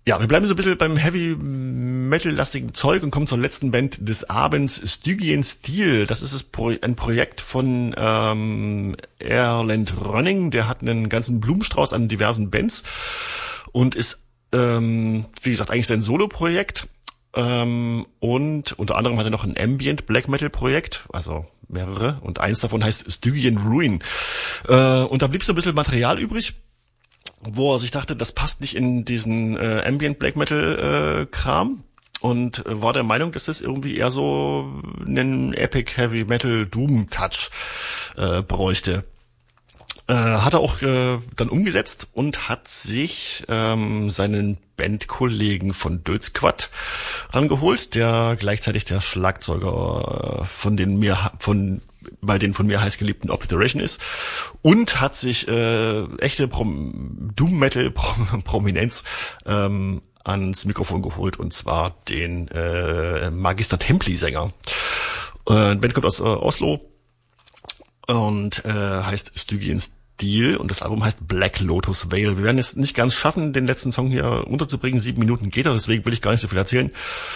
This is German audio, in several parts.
Ja, wir bleiben so ein bisschen beim Heavy-Metal-lastigen Zeug und kommen zur letzten Band des Abends, Stygian Steel. Das ist ein Projekt von Erland Rönning. Der hat einen ganzen Blumenstrauß an diversen Bands und ist, wie gesagt, eigentlich sein Solo-Projekt. Und unter anderem hat er noch ein Ambient Black Metal Projekt, also mehrere. Und eins davon heißt Stygian Ruin. Und da blieb so ein bisschen Material übrig, wo er sich dachte, das passt nicht in diesen Ambient Black Metal Kram und war der Meinung, dass das irgendwie eher so einen Epic Heavy Metal Doom Touch bräuchte. Hat er auch dann umgesetzt und hat sich seinen Bandkollegen von Dödsquad rangeholt, der gleichzeitig der Schlagzeuger bei den von mir heißgeliebten Obliteration ist, und hat sich echte Doom-Metal-Prominenz ans Mikrofon geholt, und zwar den Magister Templi-Sänger. Die Band kommt aus Oslo und heißt Stygian Steel und das Album heißt Black Lotus Veil. Wir werden es nicht ganz schaffen, den letzten Song hier unterzubringen. 7 Minuten geht er, deswegen will ich gar nicht so viel erzählen.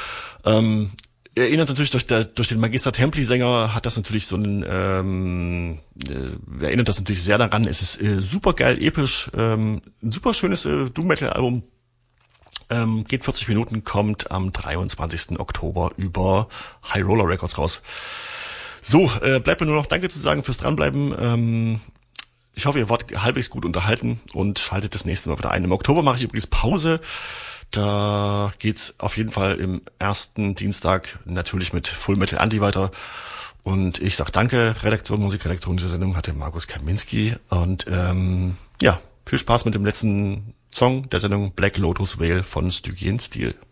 Erinnert natürlich durch den Magister Templi-Sänger hat das natürlich so einen, erinnert das natürlich sehr daran. Es ist super geil, episch, ein super schönes Doom-Metal-Album. Geht 40 Minuten, kommt am 23. Oktober über High Roller Records raus. So, bleibt mir nur noch Danke zu sagen fürs Dranbleiben. Ich hoffe, ihr wart halbwegs gut unterhalten und schaltet das nächste Mal wieder ein. Im Oktober mache ich übrigens Pause. Da geht's auf jeden Fall im ersten Dienstag natürlich mit Full Metal Anti weiter. Und ich sag danke. Musikredaktion dieser Sendung hatte Markus Kaminski. Und viel Spaß mit dem letzten Song der Sendung Black Lotus Veil von Stygian Steel.